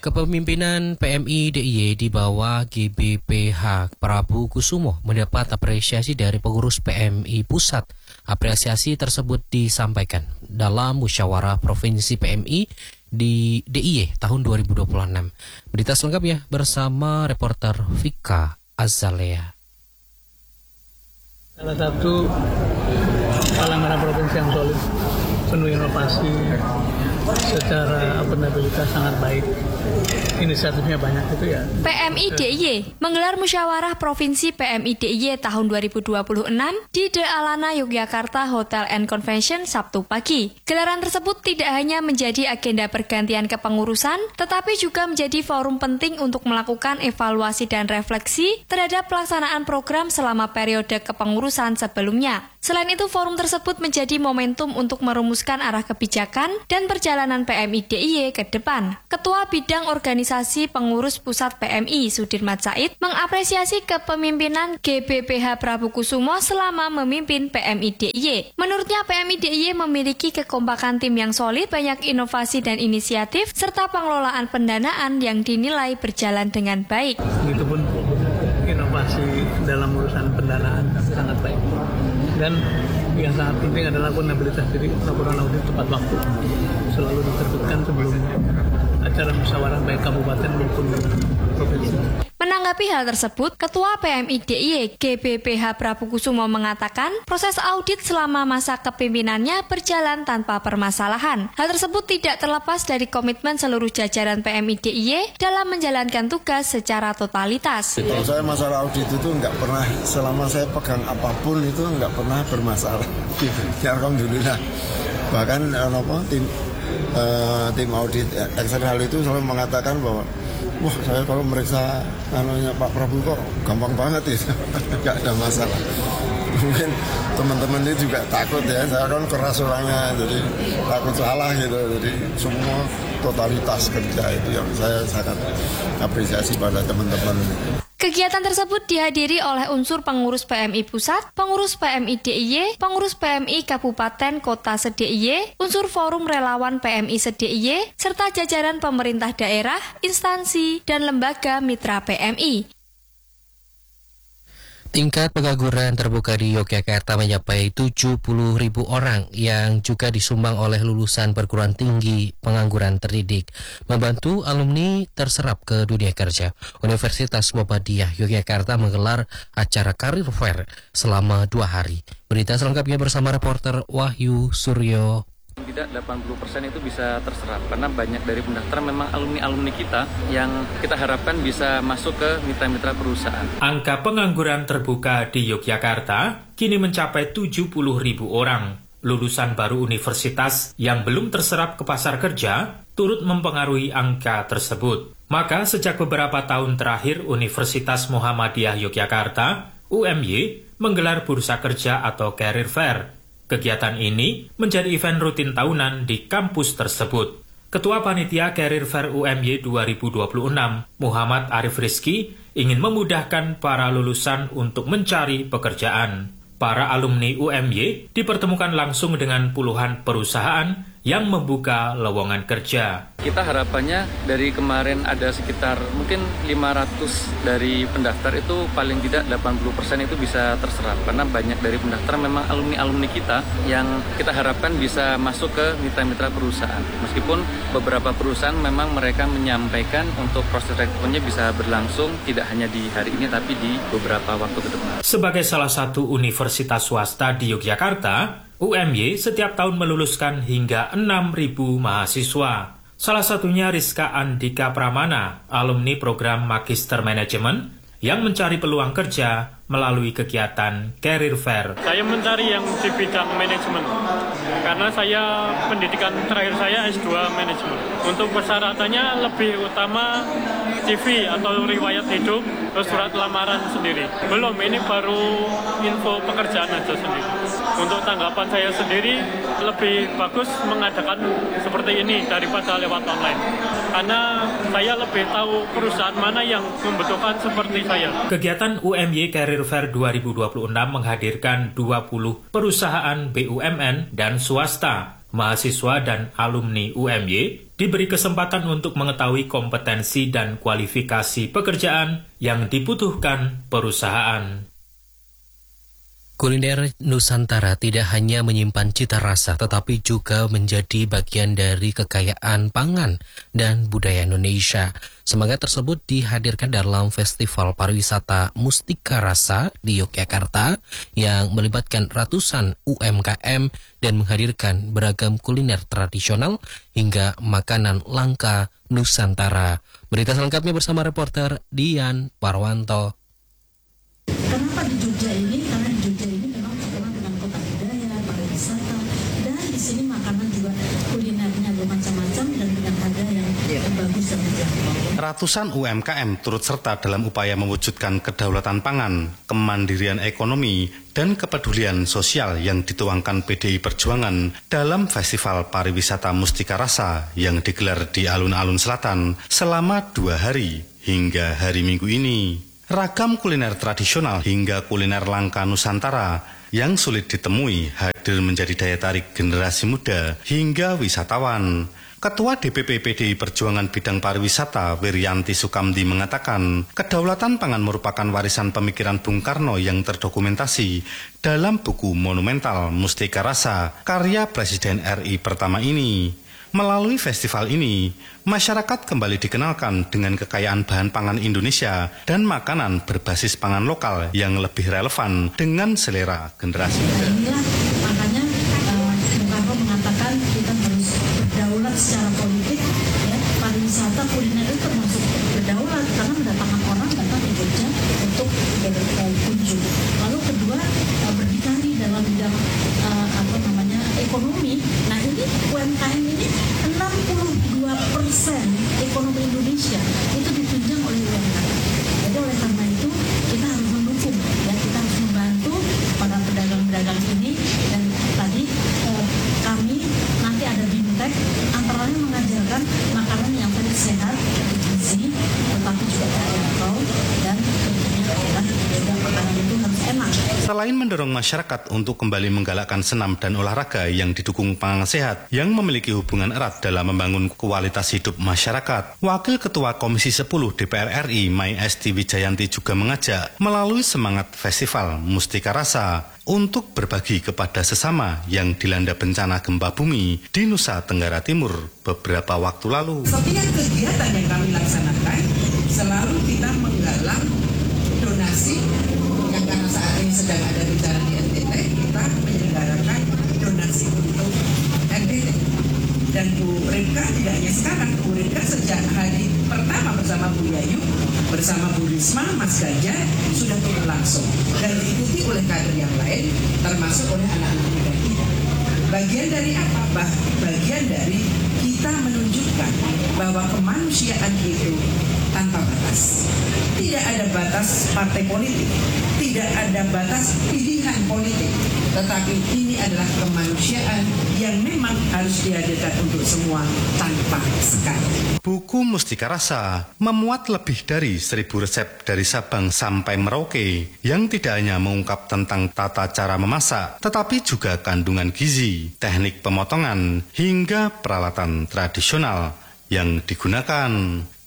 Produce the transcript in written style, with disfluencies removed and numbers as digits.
Kepemimpinan PMI DIY di bawah GBPH Prabu Kusumo mendapat apresiasi dari pengurus PMI Pusat. Apresiasi tersebut disampaikan dalam musyawarah provinsi PMI di DIY tahun 2026. Berita selengkapnya bersama reporter Vika Azalea. Salah satu palang merah provinsi yang solid, penuh inovasi, secara akuntabilitas sangat baik. Inisiatifnya banyak itu ya. PMI DIY menggelar musyawarah provinsi PMI DIY tahun 2026 di The Alana Yogyakarta Hotel and Convention Sabtu pagi. Gelaran tersebut tidak hanya menjadi agenda pergantian kepengurusan, tetapi juga menjadi forum penting untuk melakukan evaluasi dan refleksi terhadap pelaksanaan program selama periode kepengurusan sebelumnya. Selain itu, forum tersebut menjadi momentum untuk merumuskan arah kebijakan dan perjalanan PMI DIY ke depan. Ketua Bidang Organisasi Pengurus Pusat PMI Sudirman Said mengapresiasi kepemimpinan GBPH Prabu Kusumo selama memimpin PMI DIY. Menurutnya, PMI DIY memiliki kekompakan tim yang solid, banyak inovasi dan inisiatif, serta pengelolaan pendanaan yang dinilai berjalan dengan baik. Begitupun inovasi dalam urusan pendanaan sangat baik. Dan yang sangat penting adalah akuntabilitas, jadi laporan audit tepat waktu selalu diterbitkan sebelum acara musyawarah baik kabupaten maupun provinsi. Menanggapi hal tersebut, Ketua PMI DIY GBPH Prabu Kusumo mengatakan proses audit selama masa kepemimpinannya berjalan tanpa permasalahan. Hal tersebut tidak terlepas dari komitmen seluruh jajaran PMI DIY dalam menjalankan tugas secara totalitas. Kalau saya masalah audit itu nggak pernah, selama saya pegang apapun itu nggak pernah bermasalah. Ya alhamdulillah. Bahkan tim audit eksternal itu selalu mengatakan bahwa wah, saya kalau meriksa Pak Prabu kok gampang banget itu, nggak ada masalah. Mungkin teman-teman ini juga takut ya, saya kan keras orangnya, jadi takut salah gitu. Jadi semua totalitas kerja itu yang saya sangat apresiasi pada teman-teman. Kegiatan tersebut dihadiri oleh unsur pengurus PMI Pusat, pengurus PMI DIY, pengurus PMI Kabupaten Kota se-DIY, unsur forum relawan PMI se-DIY, serta jajaran pemerintah daerah, instansi, dan lembaga mitra PMI. Tingkat pengangguran terbuka di Yogyakarta mencapai 70.000 orang yang juga disumbang oleh lulusan perguruan tinggi pengangguran terdidik, membantu alumni terserap ke dunia kerja. Universitas Muhammadiyah Yogyakarta menggelar acara Career Fair selama 2 hari. Berita selengkapnya bersama reporter Wahyu Suryo. Tidak 80% itu bisa terserap karena banyak dari pendaftar memang alumni-alumni kita yang kita harapkan bisa masuk ke mitra-mitra perusahaan. Angka pengangguran terbuka di Yogyakarta kini mencapai 70.000 orang. Lulusan baru universitas yang belum terserap ke pasar kerja turut mempengaruhi angka tersebut. Maka sejak beberapa tahun terakhir Universitas Muhammadiyah Yogyakarta, UMY, menggelar bursa kerja atau Career Fair. Kegiatan ini menjadi event rutin tahunan di kampus tersebut. Ketua Panitia Career Fair UMY 2026, Muhammad Arif Rizky, ingin memudahkan para lulusan untuk mencari pekerjaan. Para alumni UMY dipertemukan langsung dengan puluhan perusahaan yang membuka lowongan kerja. Kita harapannya dari kemarin ada sekitar mungkin 500 dari pendaftar itu paling tidak 80% itu bisa terserap. Karena banyak dari pendaftar memang alumni-alumni kita yang kita harapkan bisa masuk ke mitra-mitra perusahaan. Meskipun beberapa perusahaan memang mereka menyampaikan untuk proses rekrutmennya bisa berlangsung tidak hanya di hari ini tapi di beberapa waktu ke depan. Sebagai salah satu universitas swasta di Yogyakarta, UMY setiap tahun meluluskan hingga 6.000 mahasiswa. Salah satunya Rizka Andika Pramana, alumni program Magister Manajemen, yang mencari peluang kerja melalui kegiatan Career Fair. Saya mencari yang di bidang manajemen, karena saya pendidikan terakhir saya S2 manajemen. Untuk persyaratannya lebih utama CV atau riwayat hidup, terus surat lamaran sendiri. Belum, ini baru info pekerjaan aja sendiri. Untuk tanggapan saya sendiri, lebih bagus mengadakan seperti ini daripada lewat online. Karena saya lebih tahu perusahaan mana yang membutuhkan seperti saya. Kegiatan UMY Career Fair 2026 menghadirkan 20 perusahaan BUMN dan swasta. mahasiswa dan alumni UMY diberi kesempatan untuk mengetahui kompetensi dan kualifikasi pekerjaan yang dibutuhkan perusahaan. Kuliner Nusantara tidak hanya menyimpan cita rasa, tetapi juga menjadi bagian dari kekayaan pangan dan budaya Indonesia. Semangat tersebut dihadirkan dalam Festival Pariwisata Mustika Rasa di Yogyakarta yang melibatkan ratusan UMKM dan menghadirkan beragam kuliner tradisional hingga makanan langka Nusantara. Berita selengkapnya bersama reporter Dian Parwanto. Kenapa di Jogja ini? Karena di Jogja ini memang terkenal dengan kota budaya, pariwisata, dan di sini makanan juga kulinernya bermacam-macam dan dengan harga yang bagus dan terjangkau. Ratusan UMKM turut serta dalam upaya mewujudkan kedaulatan pangan, kemandirian ekonomi, dan kepedulian sosial yang dituangkan PDI Perjuangan dalam Festival Pariwisata Mustika Rasa yang digelar di alun-alun selatan selama 2 hari hingga hari Minggu ini. Ragam kuliner tradisional hingga kuliner langka Nusantara yang sulit ditemui hadir menjadi daya tarik generasi muda hingga wisatawan. Ketua DPP PDI Perjuangan Bidang Pariwisata Wiryanti Sukamdi mengatakan, kedaulatan pangan merupakan warisan pemikiran Bung Karno yang terdokumentasi dalam buku monumental Mustika Rasa karya Presiden RI pertama ini. Melalui festival ini, masyarakat kembali dikenalkan dengan kekayaan bahan pangan Indonesia dan makanan berbasis pangan lokal yang lebih relevan dengan selera generasi muda. Inilah makanya Bung Karno mengatakan kita harus berdaulat secara politik, ya, pariwisata kuliner itu termasuk berdaulat karena mendatangkan orang datang ke Jogja untuk berkunjung. Lalu kedua, berdikari dalam bidang ekonomi. Nah ini UMKM ini 62% ekonomi Indonesia itu ditunjang oleh UMKM. Jadi oleh karena itu kita harus mendukung, ya, kita harus membantu para pedagang-pedagang ini. Dan tadi kami nanti ada bimtek, antara lain mengajarkan makanan yang tadi sehat, bergizi, tetapi juga terjangkau dan tentunya adalah juga makanan itu harus enak. Selain mendorong masyarakat untuk kembali menggalakkan senam dan olahraga yang didukung pangan sehat yang memiliki hubungan erat dalam membangun kualitas hidup masyarakat, Wakil Ketua Komisi 10 DPR RI Mai Esti Wijayanti juga mengajak melalui semangat Festival Mustika Rasa untuk berbagi kepada sesama yang dilanda bencana gempa bumi di Nusa Tenggara Timur beberapa waktu lalu. Setiap kegiatan yang kami laksanakan selalu kita menggalang donasi. Yang karena saat ini sedang ada bicara di NTT, kita menyelenggarakan donasi untuk NTT. Dan Bu Ripka tidak hanya sekarang, Bu Ripka sejak hari pertama bersama Bu Yayu, bersama Bu Risma, Mas Ganjar sudah turun langsung dan diikuti oleh kader yang lain, termasuk oleh anak-anak muda kita. Bagian dari apa? Bagian dari kita menunjukkan bahwa kemanusiaan itu tanpa batas. Tidak ada batas partai politik, tidak ada batas pilihan politik, tetapi ini adalah kemanusiaan yang memang harus dihadirkan untuk semua tanpa sekat. Buku Mustika Rasa memuat lebih dari 1.000 resep dari Sabang sampai Merauke yang tidak hanya mengungkap tentang tata cara memasak, tetapi juga kandungan gizi, teknik pemotongan, hingga peralatan tradisional yang digunakan.